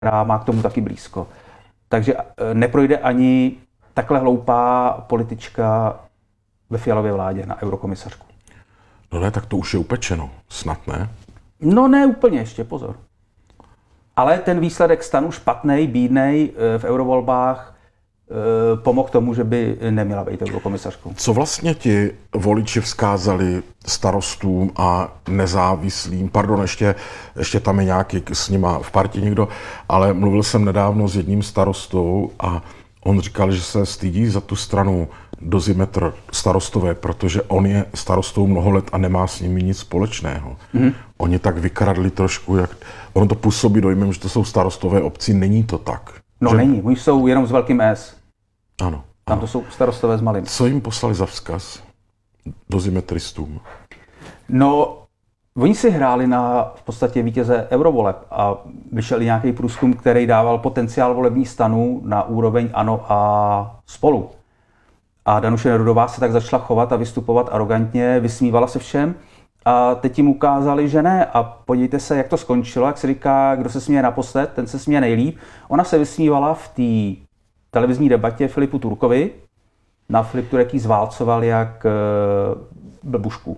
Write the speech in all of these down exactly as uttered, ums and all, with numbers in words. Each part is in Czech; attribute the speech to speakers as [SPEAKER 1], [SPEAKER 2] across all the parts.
[SPEAKER 1] která má k tomu taky blízko. Takže neprojde ani takhle hloupá politička ve Fialově vládě na eurokomisařku.
[SPEAKER 2] No ne, tak to už je upečeno. Snad ne?
[SPEAKER 1] No ne úplně ještě, pozor. Ale ten výsledek stanu špatnej, bídnej v eurovolbách pomohl tomu, že by neměla být eurokomisařkou.
[SPEAKER 2] Co vlastně ti voliči vzkázali starostům a nezávislým? Pardon, ještě, ještě tam je nějaký s nima v partii někdo, ale mluvil jsem nedávno s jedním starostou a on říkal, že se stydí za tu stranu Dozimetr starostové, protože on je starostou mnoho let a nemá s nimi nic společného. Mm. Oni tak vykradli trošku, jak ono to působí dojmem, že to jsou starostové obcí, není to tak.
[SPEAKER 1] No
[SPEAKER 2] že...
[SPEAKER 1] není, oni jsou jenom s velkým S.
[SPEAKER 2] Ano.
[SPEAKER 1] Tam to jsou starostové s malým.
[SPEAKER 2] Co jim poslali za vzkaz dozimetristům?
[SPEAKER 1] No, oni si hráli na v podstatě vítěze eurovoleb a vyšel nějaký průzkum, který dával potenciál volební stanu na úroveň ANO a Spolu. A Danuše Nerudová se tak začala chovat a vystupovat arrogantně, vysmívala se všem a teď jim ukázali, že ne. A podívejte se, jak to skončilo, jak se říká, kdo se směje naposled, ten se směje nejlíp. Ona se vysmívala v té televizní debatě Filipu Turkovi. Na Filip Turek jí zválcoval jak e, blbušku.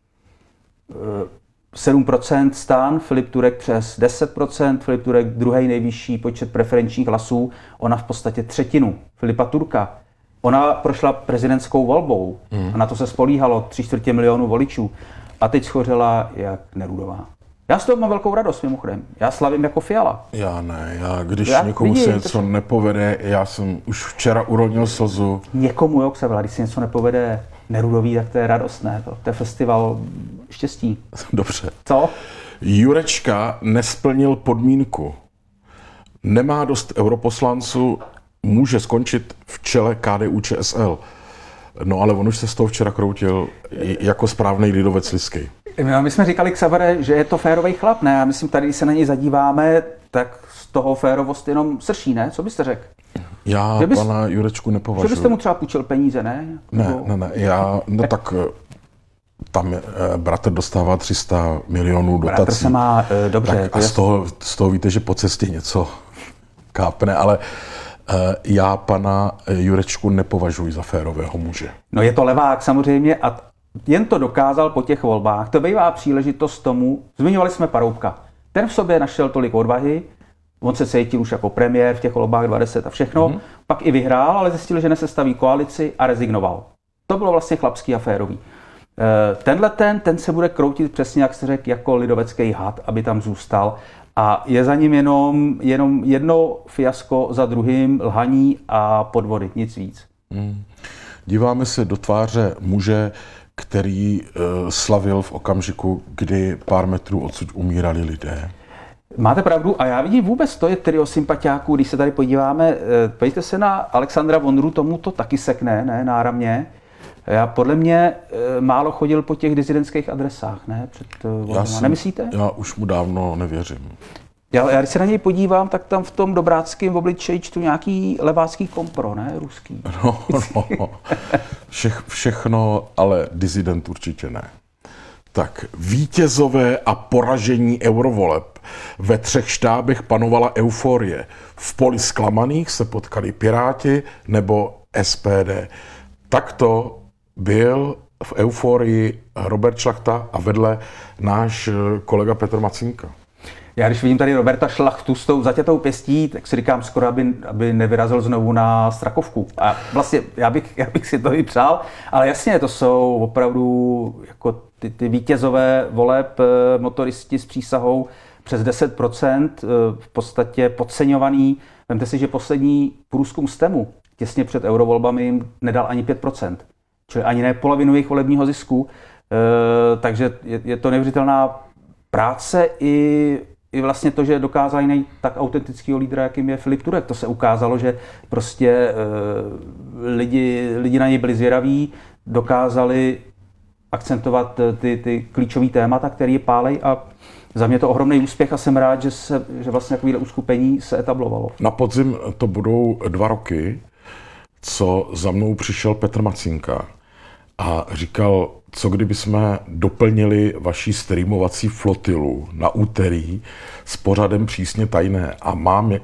[SPEAKER 1] E, sedm procent stan, Filip Turek přes deset procent, Filip Turek druhý nejvyšší počet preferenčních hlasů, ona v podstatě třetinu Filipa Turka. Ona prošla prezidentskou volbou hmm. a na to se spolíhalo tři čtvrtě milionu voličů a teď schořela jak Nerudová. Já z toho mám velkou radost, mimochodem. Já slavím jako Fiala.
[SPEAKER 2] Já ne, já když já, někomu vidí, se něco to... nepovede, já jsem už včera urodnil slzu.
[SPEAKER 1] Někomu, jo, Xaver, když se něco nepovede Nerudový, tak to je radostné, to, to je festival štěstí.
[SPEAKER 2] Dobře.
[SPEAKER 1] Co?
[SPEAKER 2] Jurečka nesplnil podmínku. Nemá dost europoslanců, může skončit v čele K D U Č S L. No ale on už se z toho včera kroutil jako správnej lidovec lidský.
[SPEAKER 1] My jsme říkali Xavere, že je to férovej chlap, ne? Já myslím, tady, když se na něj zadíváme, tak z toho férovost jenom srší, ne? Co byste řekl?
[SPEAKER 2] Já bys, pana Jurečku nepovažuji.
[SPEAKER 1] Že byste mu třeba půjčil peníze, ne?
[SPEAKER 2] Ne, ne, ne, já, no tak tam je, bratr dostává tři sta milionů dotací.
[SPEAKER 1] Bratr se má, e, dobře.
[SPEAKER 2] Tak a z toho, z toho víte, že po cestě něco kápne, ale e, já pana Jurečku nepovažuji za férového muže.
[SPEAKER 1] No je to levák samozřejmě a jen to dokázal po těch volbách. To bývá příležitost tomu, zmiňovali jsme Paroubka. Ten v sobě našel tolik odvahy, on se cítil už jako premiér v těch volbách dvacet a všechno, mm-hmm. pak i vyhrál, ale zjistil, že nesestaví koalici a rezignoval. To bylo vlastně chlapský a férový. Tenhle ten, ten se bude kroutit přesně, jak se řekl, jako lidovecký had, aby tam zůstal. A je za ním jenom, jenom jedno fiasko za druhým, lhaní a podvody, nic víc.
[SPEAKER 2] Mm. Díváme se do tváře muže, který uh, slavil v okamžiku, kdy pár metrů odsud umírali lidé.
[SPEAKER 1] Máte pravdu a já vidím vůbec to je trio sympatiáků, když se tady podíváme, pojďte se na Alexandra Vondru, tomu to taky sekne, ne, náramně. Já podle mě málo chodil po těch disidentských adresách, ne, před volbama. Nemyslíte?
[SPEAKER 2] Já už mu dávno nevěřím.
[SPEAKER 1] Já, já když se na něj podívám, tak tam v tom dobráckém obličeji čtu nějaký levácký kompro, ne, ruský.
[SPEAKER 2] No, no. Všech, všechno, ale disident určitě ne. Tak, vítězové a poražení eurovoleb. Ve třech štábech panovala euforie. V poli zklamaných se potkali Piráti nebo S P D. Takto byl v euforii Robert Šlachta a vedle náš kolega Petr Macínka.
[SPEAKER 1] Já když vidím tady Roberta Šlachtu s tou zaťatou pěstí, tak si říkám skoro, aby, aby nevyrazil znovu na Strakovku. A vlastně já bych, já bych si to i přál, ale jasně, to jsou opravdu jako ty, ty vítězové voleb, motoristi s přísahou přes deset procent, v podstatě podceňovaný. Vemte si, že poslední průzkum STEMu těsně před eurovolbami jim nedal ani pět procent, čili ani ne polovinu jejich volebního zisku. E, takže je, je to neuvěřitelná práce i I vlastně to, že dokázali najít tak autentického lídra, jakým je Filip Turek. To se ukázalo, že prostě e, lidi, lidi na něj byli zvědaví, dokázali akcentovat ty, ty klíčové témata, které je pálej a za mě to ohromný úspěch a jsem rád, že, se, že vlastně takovýhle uskupení se etablovalo.
[SPEAKER 2] Na podzim to budou dva roky, co za mnou přišel Petr Macínka a říkal, co kdyby jsme doplnili vaši streamovací flotilu na úterý s pořadem Přísně tajné a mám